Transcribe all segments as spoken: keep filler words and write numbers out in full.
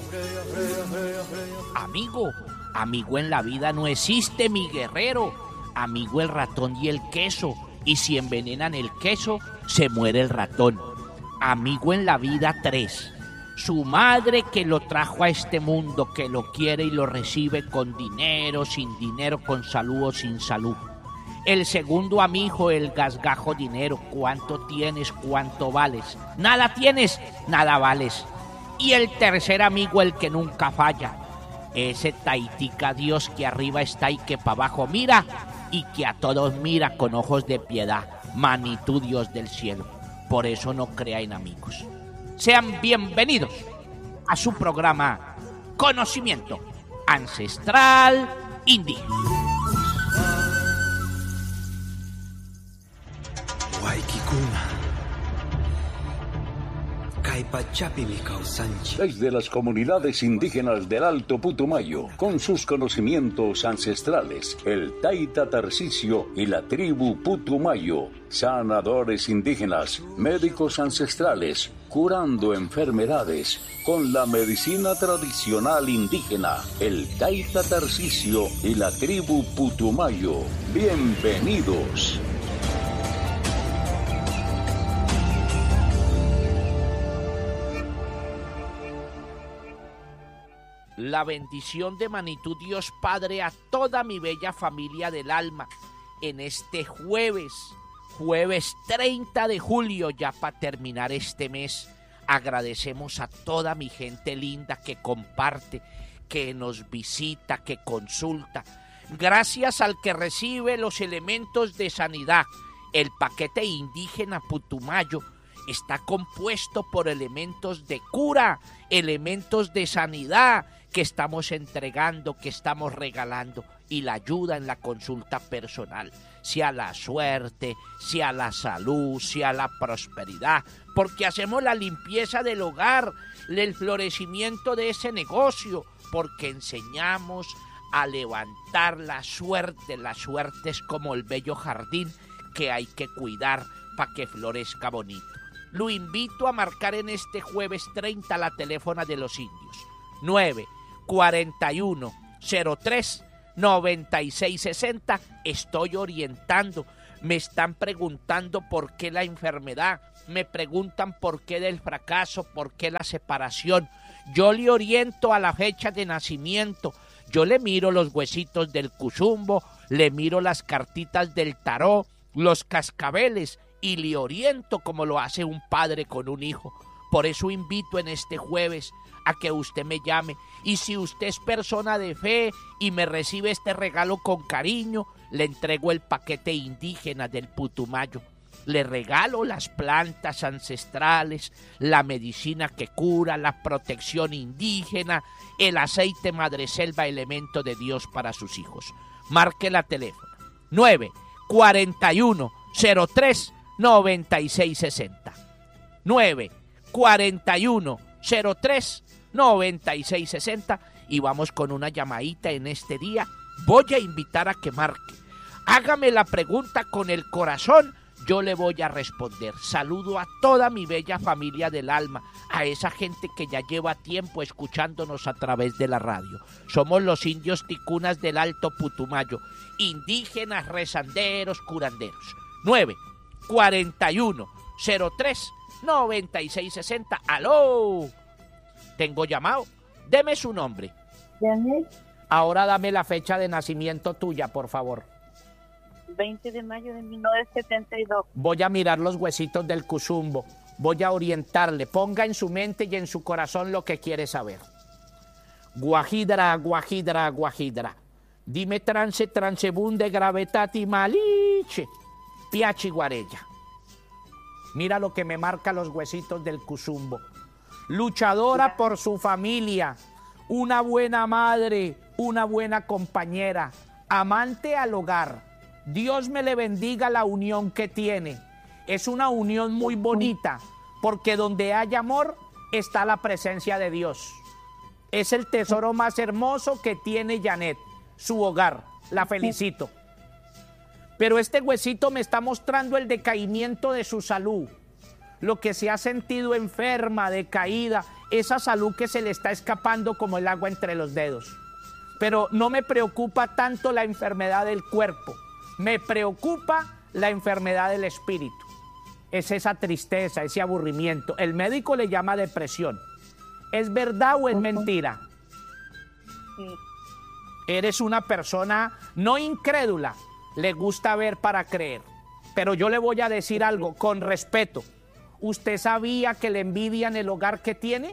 Amigo, amigo en la vida no existe, mi guerrero. Amigo el ratón y el queso, y si envenenan el queso, se muere el ratón. Amigo en la vida tres. Su madre que lo trajo a este mundo, que lo quiere y lo recibe con dinero, sin dinero, con salud o sin salud. El segundo amigo, el gasgajo dinero. ¿Cuánto tienes? ¿Cuánto vales? Nada tienes, nada vales. Y el tercer amigo, el que nunca falla. Ese taitica Dios que arriba está y que para abajo mira, y que a todos mira con ojos de piedad. Magnitud Dios del cielo. Por eso no crea en amigos. Sean bienvenidos a su programa Conocimiento Ancestral Indígena. Desde las comunidades indígenas del Alto Putumayo, con sus conocimientos ancestrales, el Taita Tarcisio y la tribu Putumayo, sanadores indígenas, médicos ancestrales, curando enfermedades con la medicina tradicional indígena, el Taita Tarcisio y la tribu Putumayo. Bienvenidos. La bendición de Magnitud Dios Padre a toda mi bella familia del alma en este jueves, jueves treinta de julio, ya para terminar este mes. Agradecemos a toda mi gente linda que comparte, que nos visita, que consulta. Gracias al que recibe los elementos de sanidad. El paquete indígena Putumayo está compuesto por elementos de cura, elementos de sanidad, que estamos entregando, que estamos regalando, y la ayuda en la consulta personal, sea la suerte, sea la salud, sea la prosperidad, porque hacemos la limpieza del hogar, el florecimiento de ese negocio, porque enseñamos a levantar la suerte. La suerte es como el bello jardín que hay que cuidar para que florezca bonito. Lo invito a marcar en este jueves treinta la teléfono de los indios, nueve cuarenta y uno, cero tres, noventa y seis sesenta. Estoy orientando, me están preguntando por qué la enfermedad, me preguntan por qué del fracaso, por qué la separación. Yo le oriento a la fecha de nacimiento, yo le miro los huesitos del cuzumbo, le miro las cartitas del tarot, los cascabeles, y le oriento como lo hace un padre con un hijo. Por eso invito en este jueves a que usted me llame, y si usted es persona de fe y me recibe este regalo con cariño, le entrego el paquete indígena del Putumayo. Le regalo las plantas ancestrales, la medicina que cura, la protección indígena, el aceite madreselva, elemento de Dios para sus hijos. Marque la teléfono nueve cuarenta y uno, cero tres, noventa y seis sesenta. nueve cuarenta y uno, cero tres, noventa y seis sesenta, y vamos con una llamadita en este día. Voy a invitar a que marque. Hágame la pregunta con el corazón, yo le voy a responder. Saludo a toda mi bella familia del alma, a esa gente que ya lleva tiempo escuchándonos a través de la radio. Somos los indios ticunas del Alto Putumayo, indígenas, rezanderos, curanderos. nueve cuarenta y uno, cero tres, noventa y seis sesenta. ¡Aló! Tengo llamado. Deme su nombre. Janet. Ahora dame la fecha de nacimiento tuya, por favor. veinte de mayo de mil novecientos setenta y dos. Voy a mirar los huesitos del cuzumbo. Voy a orientarle. Ponga en su mente y en su corazón lo que quiere saber. Guajidra, guajidra, guajidra. Dime trance, transebunde, gravetati, maliche. Piachi guarella. Mira lo que me marca los huesitos del cuzumbo. Luchadora por su familia, una buena madre, una buena compañera, amante al hogar. Dios me le bendiga la unión que tiene. Es una unión muy bonita, porque donde hay amor está la presencia de Dios. Es el tesoro más hermoso que tiene Janet, su hogar. La felicito. Pero este huesito me está mostrando el decaimiento de su salud. Lo que se ha sentido enferma, decaída, esa salud que se le está escapando como el agua entre los dedos. Pero no me preocupa tanto la enfermedad del cuerpo, me preocupa la enfermedad del espíritu. Es esa tristeza, ese aburrimiento. El médico le llama depresión. ¿Es verdad o es uh-huh. mentira? Sí. Eres una persona no incrédula, le gusta ver para creer. Pero yo le voy a decir algo con respeto. ¿Usted sabía que le envidian el hogar que tiene?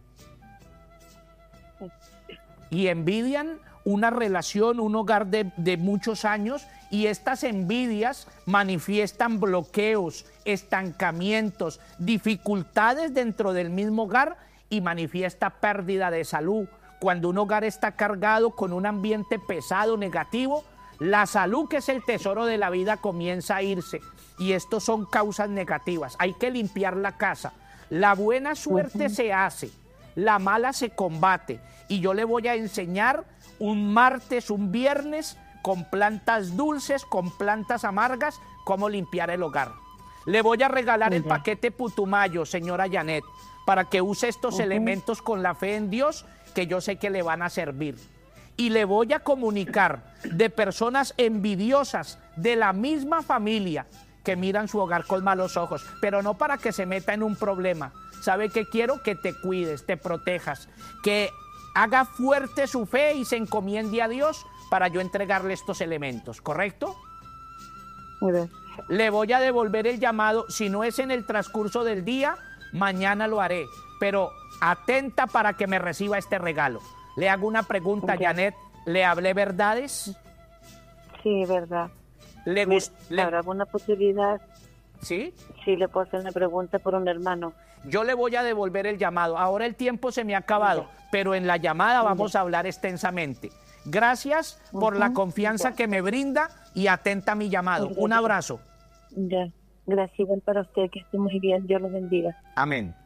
Y envidian una relación, un hogar de, de muchos años, y estas envidias manifiestan bloqueos, estancamientos, dificultades dentro del mismo hogar y manifiesta pérdida de salud. Cuando un hogar está cargado con un ambiente pesado, negativo, la salud, que es el tesoro de la vida, comienza a irse. Y estos son causas negativas. Hay que limpiar la casa. La buena suerte uh-huh. se hace, la mala se combate. Y yo le voy a enseñar un martes, un viernes, con plantas dulces, con plantas amargas, cómo limpiar el hogar. Le voy a regalar uh-huh. el paquete Putumayo, señora Janet, para que use estos uh-huh. elementos con la fe en Dios, que yo sé que le van a servir. Y le voy a comunicar de personas envidiosas de la misma familia que miran su hogar con malos ojos, pero no para que se meta en un problema. ¿Sabe qué quiero? Que te cuides, te protejas, que haga fuerte su fe y se encomiende a Dios para yo entregarle estos elementos, ¿correcto? Muy bien. Le voy a devolver el llamado, si no es en el transcurso del día, mañana lo haré, pero atenta para que me reciba este regalo. Le hago una pregunta, okay. Janet, ¿le hablé verdades? Sí, verdad. ¿Le gusta? ¿Habrá alguna posibilidad? ¿Sí? Sí, le puedo hacer una pregunta por un hermano. Yo le voy a devolver el llamado. Ahora el tiempo se me ha acabado, okay. pero en la llamada vamos okay. a hablar extensamente. Gracias uh-huh. por la confianza okay. que me brinda y atenta a mi llamado. Okay. Un abrazo. Ya, gracias igual para usted, que esté muy bien. Dios lo bendiga. Amén.